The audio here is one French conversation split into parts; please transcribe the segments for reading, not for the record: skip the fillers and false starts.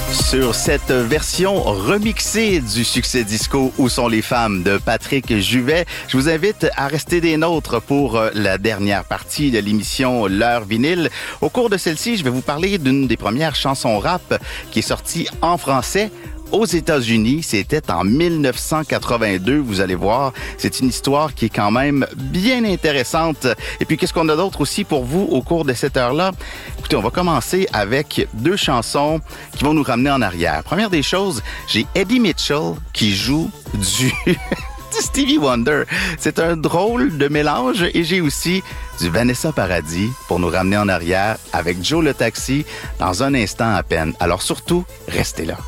Sur cette version remixée du succès disco Où sont les femmes de Patrick Juvet, je vous invite à rester des nôtres pour la dernière partie de l'émission L'heure vinyle. Au cours de celle-ci, je vais vous parler d'une des premières chansons rap qui est sortie en français aux États-Unis. C'était en 1982, vous allez voir. C'est une histoire qui est quand même bien intéressante. Et puis, qu'est-ce qu'on a d'autre aussi pour vous au cours de cette heure-là? Écoutez, on va commencer avec deux chansons qui vont nous ramener en arrière. Première des choses, j'ai Eddie Mitchell qui joue du Stevie Wonder. C'est un drôle de mélange. Et j'ai aussi du Vanessa Paradis pour nous ramener en arrière avec Joe le Taxi dans un instant à peine. Alors surtout, restez là.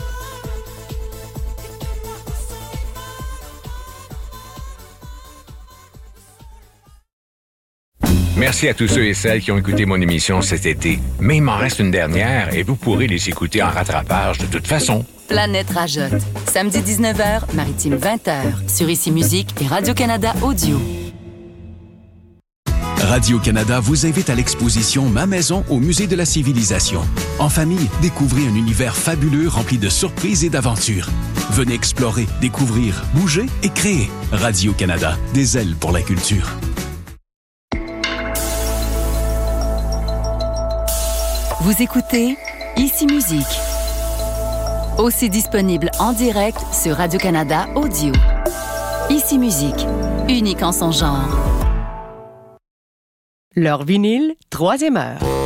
Merci à tous ceux et celles qui ont écouté mon émission cet été. Mais il m'en reste une dernière et vous pourrez les écouter en rattrapage de toute façon. Planète Rajotte. Samedi 19h, Maritime 20h. Sur Ici Musique et Radio-Canada Audio. Radio-Canada vous invite à l'exposition Ma Maison au Musée de la Civilisation. En famille, découvrez un univers fabuleux rempli de surprises et d'aventures. Venez explorer, découvrir, bouger et créer. Radio-Canada, des ailes pour la culture. Vous écoutez Ici Musique. Aussi disponible en direct sur Radio-Canada Audio. Ici Musique, unique en son genre. L'heure vinyle, 3e heure.